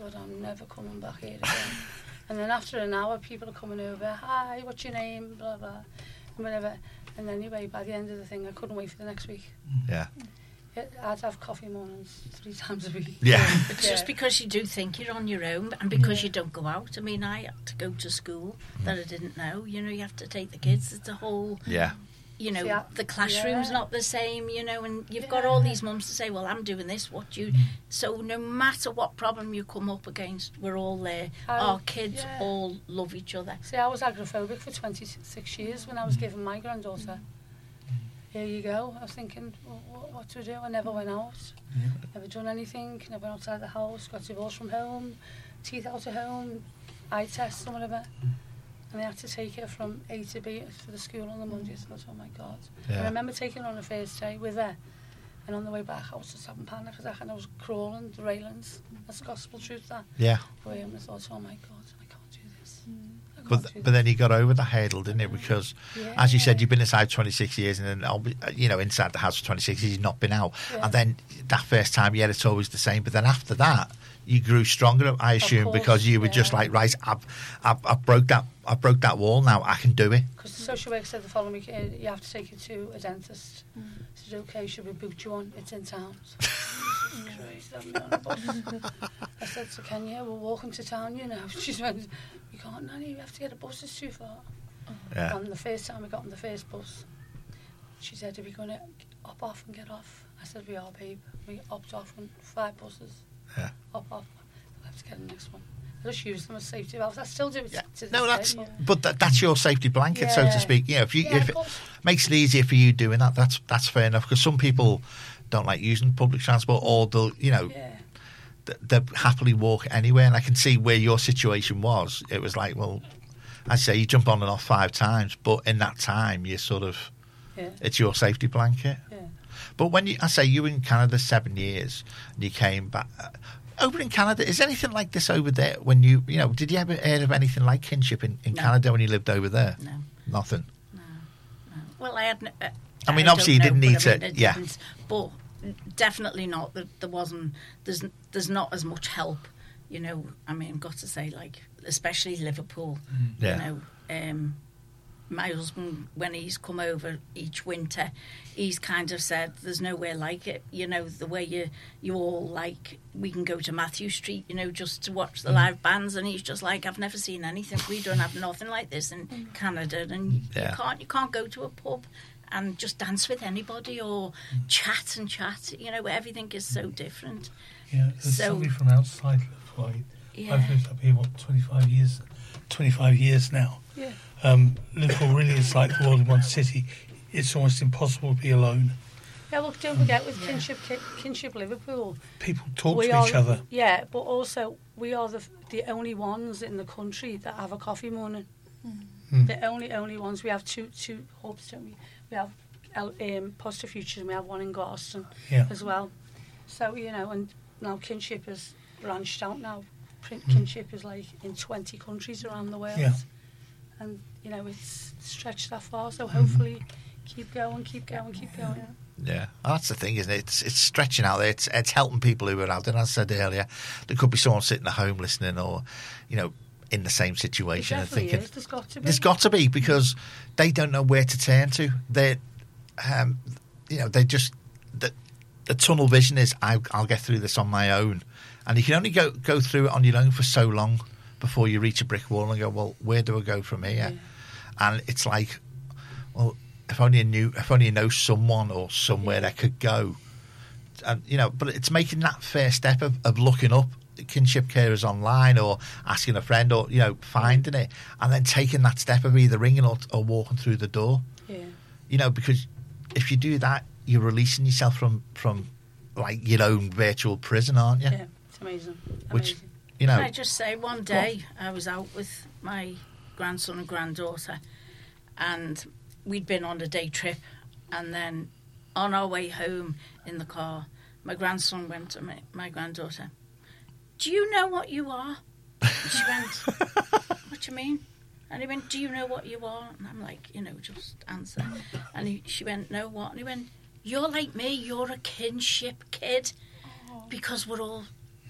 God, I'm never coming back here again. And then after an hour, people are coming over, hi, what's your name, blah, blah, and whatever. And anyway, by the end of the thing, I couldn't wait for the next week. Yeah. I'd have coffee mornings 3 times a week. Yeah. It's just because you do think you're on your own, and because you don't go out. I mean, I had to go to school that I didn't know. You know, you have to take the kids. It's a whole... Yeah. You know, See, the classroom's not the same, you know, and you've got all these mums to say, well, I'm doing this, what do you... So no matter what problem you come up against, we're all there. Our kids all love each other. See, I was agoraphobic for 26 years when I was giving my granddaughter. Here you go. I was thinking, well, what to do? I never went out. Never done anything. Never went outside the house. Got divorced from home. Teeth out of home. Eye tests or whatever. And I had to take her from A to B for the school on the Monday. So I thought, oh my God. Yeah. And I remember taking her on the first day with her. And on the way back, I was just having panic attack and I was crawling the railings. That's gospel truth, that. Yeah. And I thought, oh my God, I can't do this. But then you got over the hurdle, didn't you? Because, as you said, you've been inside 26 years, and then, you know, inside the house for 26 years, you've not been out. And then that first time, it's always the same. But then after that, you grew stronger, I assume, because you were just like, right, I broke that wall. Now I can do it. Because the social worker said the following week, you have to take it to a dentist. I said, okay, should we book you one? It's in town. Christ, I'm on a bus. I said, so can you? We're walking to town, you know. She went, you can't, Nanny, you have to get a bus, it's too far. Yeah. And the first time we got on the first bus, she said, are we going to hop off and get off? I said, we are, babe. We hopped off on 5 buses. Yeah. Hop off. I'll have to get the next one. I just use them as safety valves. I still do it to this day. But that's your safety blanket, so to speak. You know, if it makes it easier for you doing that, that's fair enough. Because some people don't like using public transport, or they'll, you know, they happily walk anywhere. And I can see where your situation was. It was like, well, I say you jump on and off 5 times, but in that time, you sort of, it's your safety blanket. Yeah. But when you were in Canada 7 years, and you came back. Over in Canada, is anything like this over there? When you know, did you ever hear of anything like kinship in Canada when you lived over there? No. Nothing? No. Well, I had... I mean, obviously you didn't need to... But definitely not. There wasn't... There's not as much help, you know. I mean, I've got to say, like, especially Liverpool, you know... my husband, when he's come over each winter, he's kind of said there's nowhere like it, you know, the way you all like, we can go to Matthew Street, you know, just to watch the live bands, and he's just like, I've never seen anything, we don't have nothing like this in Canada, and you can't go to a pub and just dance with anybody or chat, you know, everything is so different. Yeah, there's somebody from outside Liverpool. I've lived up here, 25 years now. Yeah. Liverpool really is like the world in one city. It's almost impossible to be alone. Yeah, look, don't forget with Kinship Liverpool, people talk to each other. Yeah, but also we are the only ones in the country that have a coffee morning. The only ones. We have two hubs, don't we? We have Positive Futures, and we have one in Garston as well. So, you know, and now Kinship has branched out now. Kinship is like in 20 countries around the world. Yeah. And, you know, it's stretched that far, so hopefully keep going. Yeah, that's the thing, isn't it? It's stretching out there. It's helping people who are out there. As I said earlier, there could be someone sitting at home listening, or, you know, in the same situation and thinking, there's got to be, because they don't know where to turn to. They, you know, they just the tunnel vision is, I'll get through this on my own, and you can only go through it on your own for so long before you reach a brick wall and go, well, where do I go from here? And it's like, well, if only I know someone or somewhere that could go. And, you know, but it's making that first step of looking up kinship carers online, or asking a friend, or, you know, finding it, and then taking that step of either ringing or walking through the door. Yeah. You know, because if you do that, you're releasing yourself from like your own virtual prison, aren't you? Yeah, it's amazing. Which, you know, can I just say, one day I was out with my grandson and granddaughter, and we'd been on a day trip, and then on our way home in the car, my grandson went to my granddaughter, do you know what you are? And she went, what do you mean? And he went, do you know what you are? And I'm like, you know, just answer. And she went, no, what? And he went, you're like me, you're a kinship kid, because we're all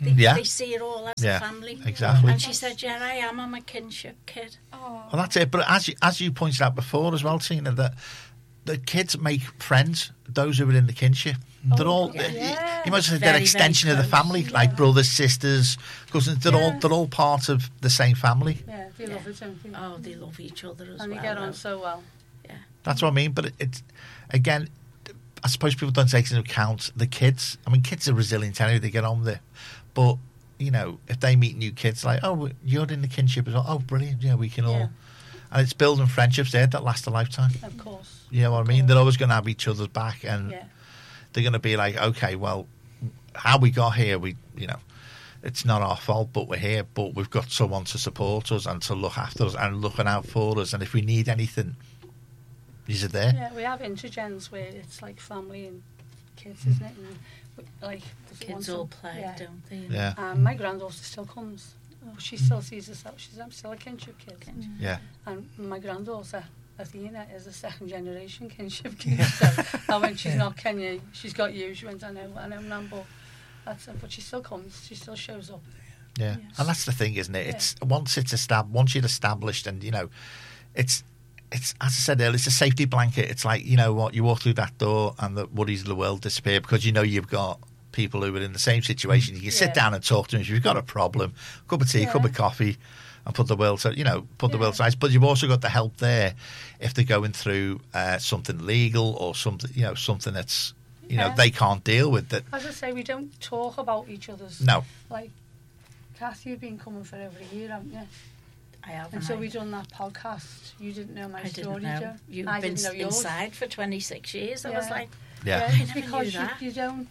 They see it all as a family. Exactly. And she said, yeah, I am. I'm a kinship kid. Well, that's it. But as you pointed out before as well, Tina, that the kids make friends, those who are in the kinship. They're all, you might say, they're extension of the family, like brothers, sisters, cousins. They're all part of the same family. Yeah, they love it, don't they? Oh, they love each other as well. And they get on so well. Yeah. That's what I mean. But it's, again, I suppose people don't take into account the kids. I mean, kids are resilient anyway, they get on with it. But, you know, if they meet new kids, like, oh, you're in the kinship as well. Oh, brilliant. Yeah, we can all. And it's building friendships there that last a lifetime. Of course. You know what I mean? They're always going to have each other's back, and they're going to be like, okay, well, how we got here, it's not our fault, but we're here, but we've got someone to support us and to look after us and looking out for us, and if we need anything, these are there. Yeah, we have intergens where it's like family and kids, isn't it? And like the kids all play, don't they? Yeah. My granddaughter still comes. Oh, she still sees herself. I'm still a kinship kid. Yeah. And my granddaughter, Athena, is a second generation kinship kid. So, and when she's not Kenya, she's got you. She went, I know, Nambo. That's it. But she still comes. She still shows up. Yeah. And that's the thing, isn't it? It's once you're established, and you know, it's as I said earlier, it's a safety blanket. It's like, you know what, you walk through that door and the worries of the world disappear because you know you've got people who are in the same situation. You can sit down and talk to them if you've got a problem, cup of tea, cup of coffee, and put the world aside. But you've also got the help there if they're going through something legal or something, you know, something that's, you know, they can't deal with. That, as I say, we don't talk about each other's. No. Like, Kathy, you've been coming for over a year, haven't you? I have. Until we done that podcast, you didn't know my story, Joe. You've been inside for 26 years. I was like, it's because you don't.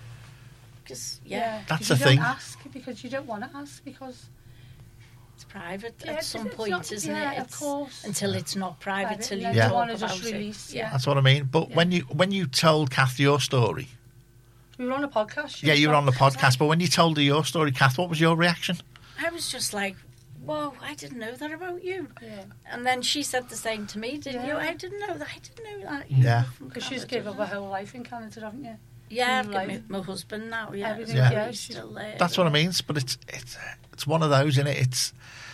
That's the you thing. Don't ask because you don't want to ask because it's private at some point, not, isn't it? Of course. Until it's not private, till you talk want to just release. That's what I mean. But when you told Kath your story, we were on a podcast. You were on the podcast. But when you told her your story, Kath, what was your reaction? I was just like, whoa, I didn't know that about you. Yeah. And then she said the same to me, didn't you? I didn't know that. Yeah. Because she's given up her whole life in Canada, haven't you? Yeah, I've got my husband now. He's still there. That's what I mean. But it's one of those, isn't it?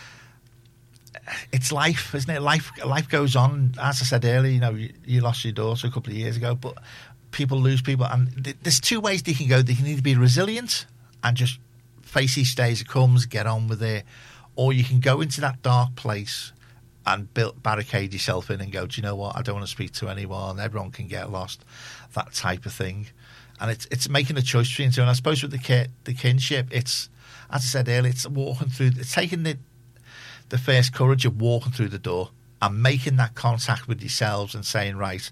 It's life, isn't it? Life goes on. As I said earlier, you know, you lost your daughter a couple of years ago, but people lose people, and there's two ways they can go. They can either be resilient and just face each day as it comes, get on with it, or you can go into that dark place and barricade yourself in and go, do you know what? I don't want to speak to anyone. Everyone can get lost. That type of thing. And it's making a choice between two. And I suppose with the kinship, it's, as I said earlier, it's walking through. It's taking the first courage of walking through the door and making that contact with yourselves and saying, right,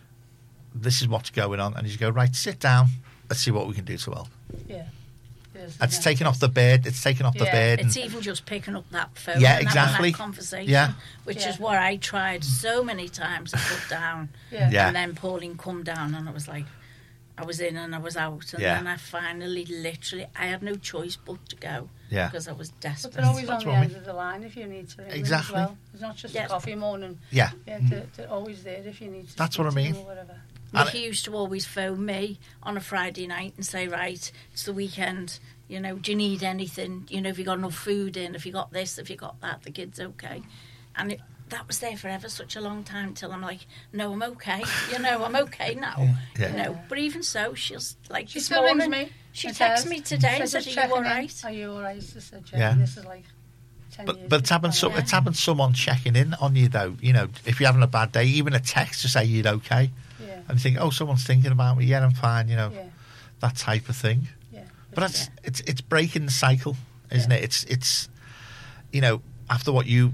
this is what's going on. And you go, right, sit down. Let's see what we can do to help. Yeah. It's taking off the bed. It's taking off the bed. It's even just picking up that phone. Yeah, and exactly. Having that conversation, which is what I tried so many times to put down. And then Pauline come down, and it was like, I was in and I was out, and then I finally, literally, I had no choice but to go because I was desperate. But they're always on the end of the line if you need to ring exactly. as well. It's not just a coffee morning. Yeah. They're always there if you need to. That's what I mean. Or whatever. Mickey used to always phone me on a Friday night and say, right, it's the weekend, you know, do you need anything? You know, have you got enough food in? Have you got this? Have you got that? The kid's okay. And that was there forever, such a long time, till I'm like, no, I'm okay. You know, I'm okay now. You know, but even so, she'll like she still rings me. She texts me today and said, "Are you all right? Are you all right?" She said, "This is like 10 years." But it's happened someone checking in on you though. You know, if you're having a bad day, even a text to say you're okay, and you think, "Oh, someone's thinking about me. Yeah, I'm fine." You know, that type of thing. Yeah. But it's breaking the cycle, isn't it? It's you know. After what you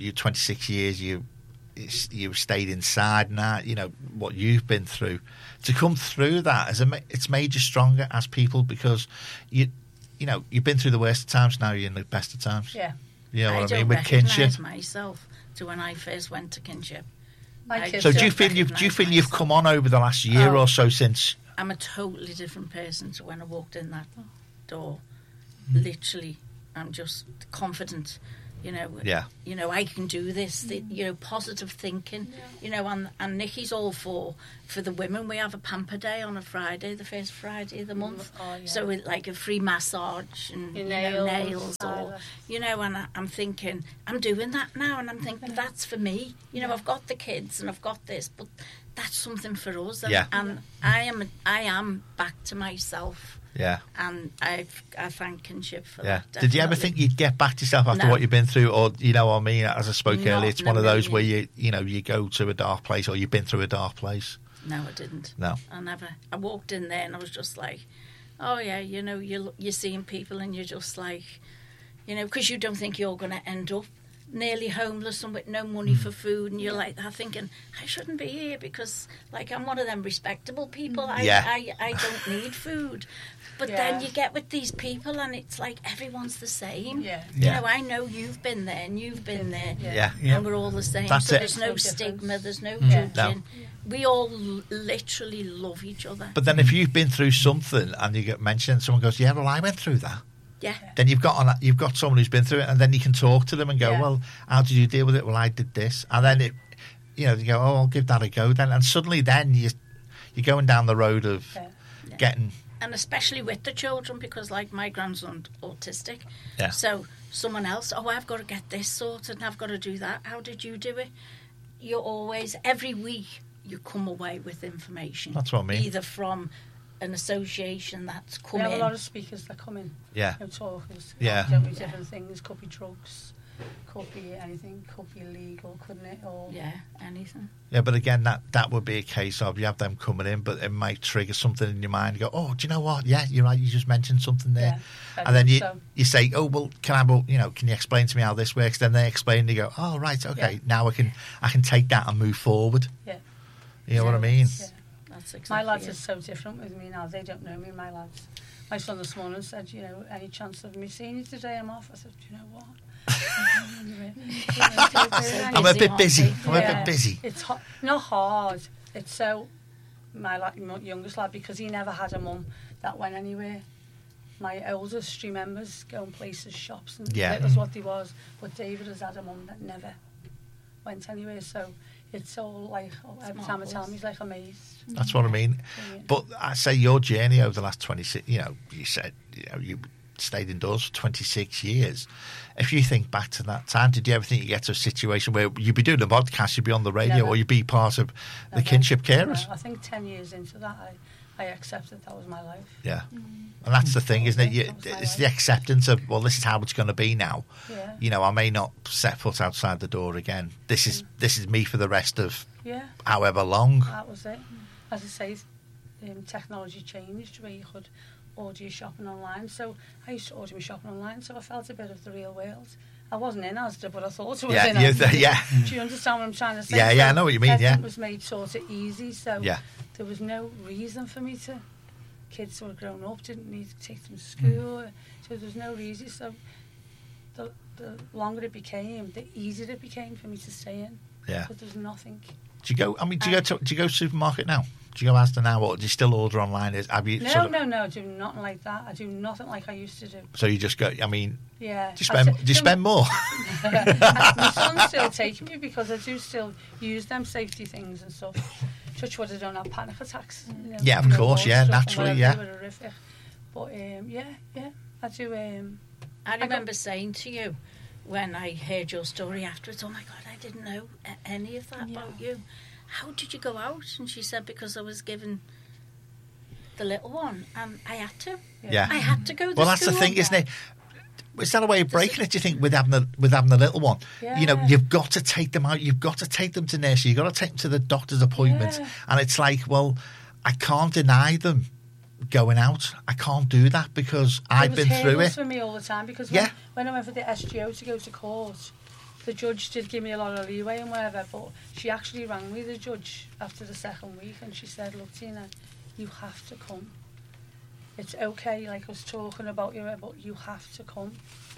26 years you stayed inside, and that, you know what you've been through, to come through that it's made you stronger as people, because you've been through the worst of times, now you're in the best of times. Yeah. You know what I mean? With kinship. I myself to when I first went to kinship. So do you feel you've come on over the last year or so since? I'm a totally different person to when I walked in that door. Literally, I'm just confident. You know, yeah. You know, I can do this. You know, positive thinking. Yeah. You know, and Nikki's all for the women. We have a pamper day on a Friday, the first Friday of the month. Oh, yeah. So it's like a free massage and nails, or you know. And I'm thinking, I'm doing that now, and I'm thinking that's for me. You know, I've got the kids and I've got this, but that's something for us. And, and I am back to myself. Yeah. And I thank kinship for that. Definitely. Did you ever think you'd get back to yourself after what you've been through? Or, you know what I mean, as I spoke earlier, it's one of those where you go to a dark place, or you've been through a dark place? No, I didn't. No. I never. I walked in there and I was just like, oh yeah, you know, you're seeing people and you're just like, you know, because you don't think you're going to end up nearly homeless and with no money for food, and you're like that thinking, I shouldn't be here because like I'm one of them respectable people. I don't need food. But then you get with these people and it's like everyone's the same. You know, I know you've been there and you've been there. And we're all the same. That's so it. There's no stigma, there's no judging. No. We all literally love each other. But then if you've been through something and you get mentioned, someone goes, yeah, well, I went through that. Yeah. Then you've got someone who's been through it, and then you can talk to them and go, well, how did you deal with it? Well, I did this. And then you go, oh, I'll give that a go then. And suddenly then you're going down the road of getting... And especially with the children, because like my grandson's autistic. Yeah. So someone else, I've got to get this sorted and I've got to do that. How did you do it? You're always, every week, you come away with information. That's what I mean. Either from an association that's come in. We have a lot of speakers that come in. Yeah. Talkers. Yeah. Different things. Could be drugs. Could be anything. Could be illegal, couldn't it? Or anything. Yeah, but again, that would be a case of you have them coming in, but it might trigger something in your mind. You go, oh, do you know what? Yeah, you're right. You just mentioned something there, and then you say, oh, well, can you explain to me how this works? Then they explain, and you go, oh, right, okay, now I can take that and move forward. Yeah. You know what I mean? Yeah. That's exactly my lads are so different with me now. They don't know me, my lads. My son this morning said, you know, any chance of me seeing you today? I'm off. I said, do you know what? I'm a bit busy. It's not hard. It's so my youngest lad, because he never had a mum that went anywhere. My oldest remembers going places, shops, and it was what he was. But David has had a mum that never went anywhere. So it's all like every time I tell him, he's like amazed. That's what I mean. But I say your journey over the last 26. You know, you said you stayed indoors for 26 years. If you think back to that time, did you ever think you get to a situation where you'd be doing a podcast, you'd be on the radio, or you'd be part of the kinship carers? No, I think 10 years into that, I accepted that was my life. Yeah. And that's the thing, isn't it? It's the acceptance of, well, this is how it's going to be now. Yeah. You know, I may not set foot outside the door again. This is me for the rest of however long. That was it. As I say, technology changed where you could order your shopping online. So I used to order my shopping online, so I felt a bit of the real world. I wasn't in Asda, but I thought it was in Asda. Do you understand what I'm trying to say? Yeah, I know what you mean, everything was made sort of easy, so there was no reason for me to... Kids who were grown up didn't need to take them to school, so there was no reason. So the longer it became, the easier it became for me to stay in. Yeah. But there's nothing... Do you go to the supermarket now? Do you go Asda now, or do you still order online? No, I do nothing like that. I do nothing like I used to do. So you just go, I mean... Yeah. Do you spend more? My son's still taking me because I do still use them safety things and stuff. Touch wood, I don't have panic attacks. You know, yeah, of course, naturally, yeah. They were horrific. But, I do... I remember saying to you, when I heard your story afterwards, oh my God, I didn't know any of that about you. How did you go out? And she said, because I was given the little one, and I had to. Yeah. I had to go to Well, that's the thing, isn't it? Is that a way of breaking it, do you think, with having the little one? Yeah. You know, you've got to take them out. You've got to take them to nursery. You've got to take them to the doctor's appointments. Yeah. And it's like, well, I can't deny them going out. I can't do that because I've been through it. It was for me all the time because when I went for the SGO to go to court, the judge did give me a lot of leeway and whatever, but she actually rang me, the judge, after the second week, and she said, look, Tina, you have to come. It's okay, like I was talking about you, but you have to come.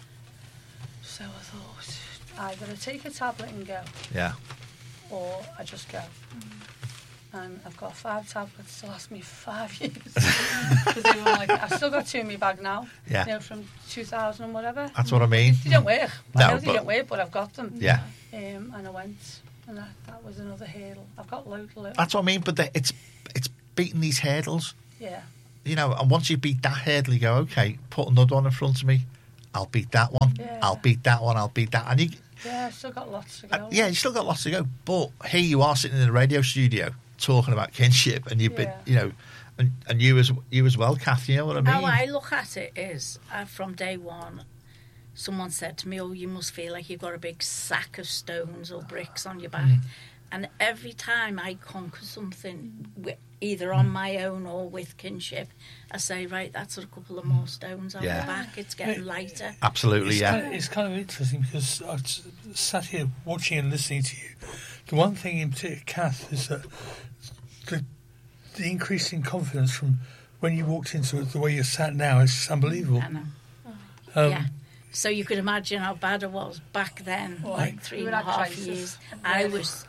So I thought, either I take a tablet and go, yeah, or I just go. And I've got 5 tablets to last me 5 years. Because they were like, I've still got 2 in my bag now. Yeah. You know, from 2000 and whatever. That's what I mean. They don't work. No, I know they don't work, but I've got them. Yeah. And I went, and that was another hurdle. I've got loads. That's what I mean, but it's beating these hurdles. Yeah. You know, and once you beat that hurdle, you go, okay, put another one in front of me. I'll beat that one. Yeah. I'll beat that one. I'll beat that. And I've still got lots to go. Yeah, you still got lots to go. But here you are sitting in a radio studio talking about kinship, and you've been, you know, and you as well, Kath. You know what I mean? How I look at it is, from day one, someone said to me, "Oh, you must feel like you've got a big sack of stones or bricks on your back." And every time I conquer something, either on my own or with kinship, I say, right, that's a couple of more stones on the back. It's getting lighter. Absolutely, It's kind of interesting because I've sat here watching and listening to you. The one thing in particular, Kath, is that the increase in confidence from when you walked into it, the way you're sat now, is just unbelievable. I know. Yeah. So you could imagine how bad it was back then, like 3.5 years. I was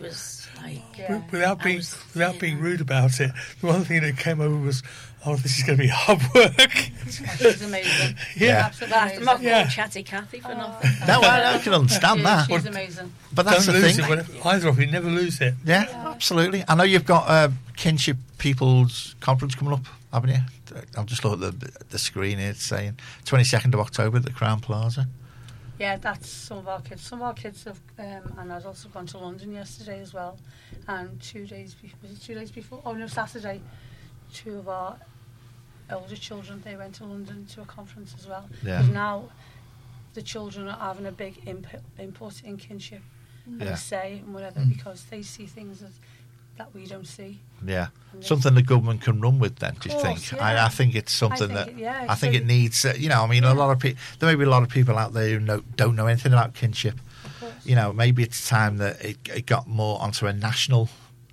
like, without being rude about it, the one thing that came over was, oh, this is going to be hard work. She's amazing. Absolutely. I'm not called Chatty Cathy for nothing. No, I can understand that. She's amazing. But that's Don't the lose thing. it. Either of you never lose it. Yeah, absolutely. I know you've got Kinship People's Conference coming up, haven't you? I'll just look at the screen here. It's saying 22nd of October at the Crown Plaza. Yeah, that's some of our kids. Some of our kids have, and I've also gone to London yesterday as well. And 2 days before? Oh no, Saturday. 2 of our older children, they went to London to a conference as well. Yeah. Because now the children are having a big input in kinship and a say and whatever, because they see things that we don't see. Yeah, something the government can run with. Then, do you think? Yeah. I think it's something I think it needs. You know, I mean, a lot of people. There may be a lot of people out there who don't know anything about kinship. You know, maybe it's time that it got more onto a national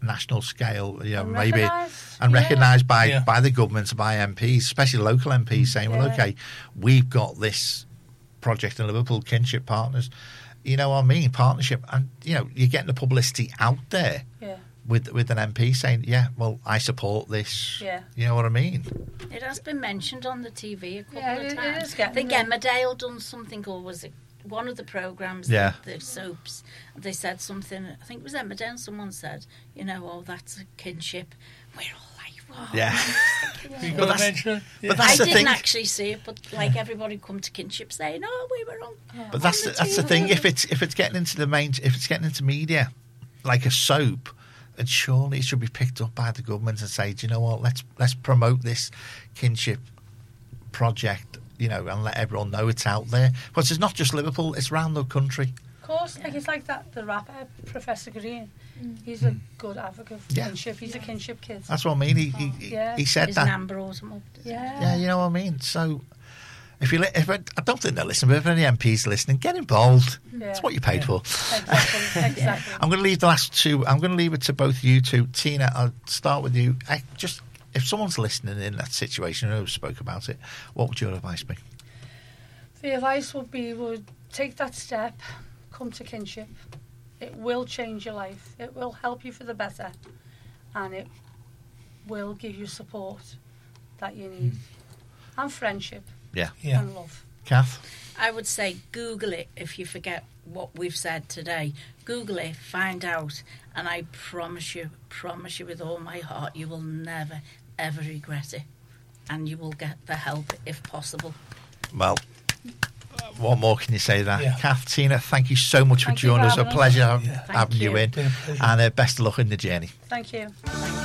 scale. You know, and maybe recognised by the government, by MPs, especially local MPs, saying, "Well, okay, we've got this project in Liverpool, Kinship Partners." You know what I mean? Partnership, and you know, you're getting the publicity out there. Yeah. With an MP saying, yeah, well, I support this. Yeah. You know what I mean? It has been mentioned on the TV a couple of times. It is getting I think Emmerdale done something, or was it one of the programmes, the soaps, they said something, I think it was Emmerdale, someone said, you know, oh, that's a kinship. We're all like, whoa. Yeah. You got to mention it? Yeah. I didn't actually see it, but like everybody come to kinship saying, oh, we were on. But that's the thing. If it's getting into if it's getting into media, like a soap, and surely it should be picked up by the government and say, do you know what? Let's promote this kinship project, you know, and let everyone know it's out there. Because it's not just Liverpool; it's around the country. Of course, like it's like that. The rapper Professor Green, he's a good advocate for kinship. He's a kinship kid. That's what I mean. He said that. Yeah, you know what I mean. So. If I don't think they're listening, but if any MPs are listening, get involved. That's what you paid for. Exactly. I'm going to leave the last two. I'm going to leave it to both you two. Tina, I'll start with you. If someone's listening in that situation, who spoke about it, what would your advice be? The advice would take that step, come to kinship. It will change your life. It will help you for the better, and it will give you support that you need and friendship. Yeah. And love. Kath? I would say Google it if you forget what we've said today. Google it, find out, and I promise you with all my heart, you will never, ever regret it. And you will get the help if possible. Well, what more can you say that? Yeah. Kath, Tina, thank you so much for joining us. A pleasure having you in. Been a pleasure. And best of luck in the journey. Thank you.